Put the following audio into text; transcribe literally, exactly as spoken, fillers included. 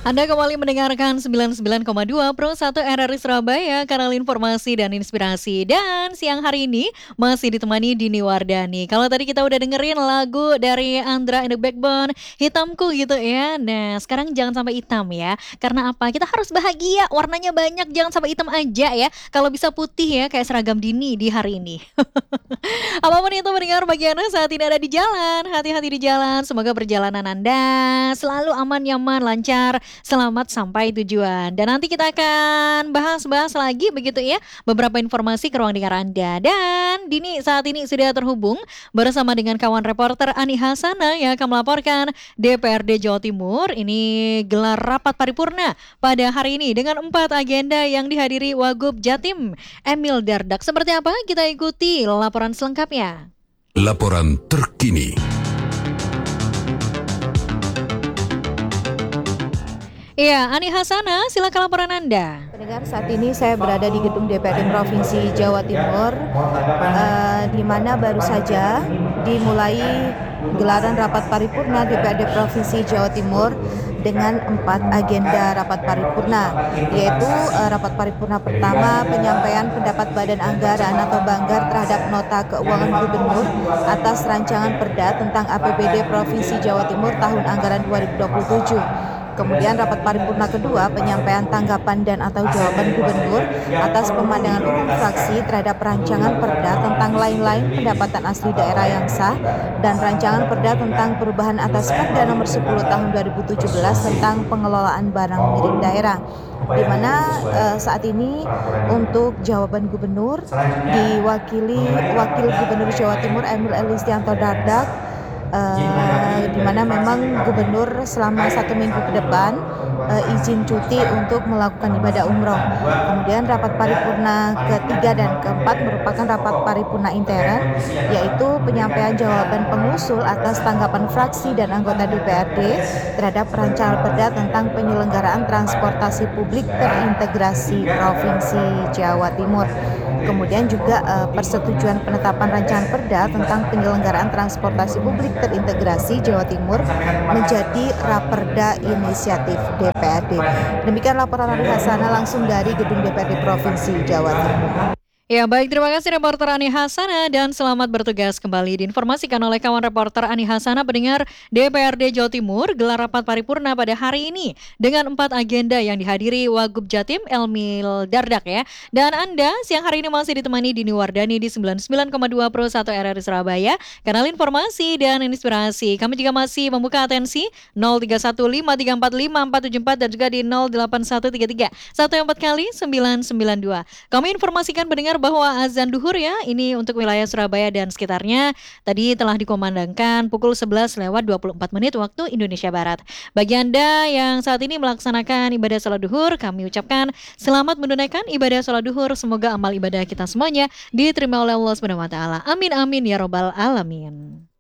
Anda kembali mendengarkan sembilan puluh sembilan koma dua Pro satu R R I Surabaya, kanal informasi dan inspirasi. Dan siang hari ini masih ditemani Dini Wardani. Kalau tadi kita udah dengerin lagu dari Andra and the Backbone, Hitamku gitu ya. Nah, sekarang jangan sampai hitam ya. Karena apa? Kita harus bahagia, warnanya banyak, jangan sampai hitam aja ya. Kalau bisa putih ya, kayak seragam Dini di hari ini. Apapun itu mendengar bagi Anda saat ini ada di jalan, hati-hati di jalan. Semoga perjalanan Anda selalu aman, nyaman, lancar, selamat sampai tujuan. Dan nanti kita akan bahas-bahas lagi begitu ya, beberapa informasi ke ruang dengar Anda. Dan Dini saat ini sudah terhubung bersama dengan kawan reporter Ani Hasana yang akan melaporkan D P R D Jawa Timur ini gelar rapat paripurna pada hari ini dengan empat agenda yang dihadiri Wagub Jatim Emil Dardak. Seperti apa? Kita ikuti laporan selengkapnya. Laporan terkini. Iya, Ani Hasana, silakan laporan Anda. Pendengar, saat ini saya berada di gedung D P R D Provinsi Jawa Timur, uh, di mana baru saja dimulai gelaran rapat paripurna D P R D Provinsi Jawa Timur dengan empat agenda rapat paripurna, yaitu uh, rapat paripurna pertama penyampaian pendapat Badan Anggaran atau Banggar terhadap nota keuangan Gubernur atas rancangan Perda tentang A P B D Provinsi Jawa Timur tahun anggaran dua ribu dua puluh tujuh. Kemudian rapat paripurna kedua penyampaian tanggapan dan atau jawaban Gubernur atas pemandangan umum fraksi terhadap rancangan Perda tentang lain-lain pendapatan asli daerah yang sah dan rancangan Perda tentang perubahan atas Perda nomor sepuluh tahun dua ribu tujuh belas tentang pengelolaan barang milik daerah, di mana uh, saat ini untuk jawaban Gubernur diwakili Wakil Gubernur Jawa Timur Emil Elistianto Dardak. Uh, di mana memang Gubernur selama satu minggu ke depan uh, izin cuti untuk melakukan ibadah umroh. Kemudian rapat paripurna ketiga dan keempat merupakan rapat paripurna intern, yaitu penyampaian jawaban pengusul atas tanggapan fraksi dan anggota D P R D terhadap rancangan Perda tentang penyelenggaraan transportasi publik terintegrasi Provinsi Jawa Timur. Kemudian juga uh, persetujuan penetapan rancangan Perda tentang penyelenggaraan transportasi publik terintegrasi Jawa Timur menjadi Raperda Inisiatif D P R D. Demikian laporan Ani Hasana langsung dari Gedung D P R D Provinsi Jawa Timur. Ya baik, terima kasih reporter Ani Hasana dan selamat bertugas kembali. Diinformasikan oleh kawan reporter Ani Hasana, pendengar D P R D Jawa Timur gelar rapat paripurna pada hari ini dengan empat agenda yang dihadiri Wagub Jatim Emil Dardak ya. Dan Anda siang hari ini masih ditemani Dini Wardani di sembilan puluh sembilan koma dua Pro satu R R I Surabaya, kanal informasi dan inspirasi. Kami juga masih membuka atensi nol tiga satu lima tiga empat lima empat tujuh empat dan juga di nol delapan satu tiga tiga satu empat kali sembilan sembilan dua. Kami informasikan pendengar bahwa azan duhur ya ini untuk wilayah Surabaya dan sekitarnya tadi telah dikumandangkan pukul sebelas lewat dua puluh empat menit waktu Indonesia Barat. Bagi Anda yang saat ini melaksanakan ibadah sholat duhur, kami ucapkan selamat menunaikan ibadah sholat duhur. Semoga amal ibadah kita semuanya diterima oleh Allah Subhanahu wa taala. Amin amin ya robbal alamin.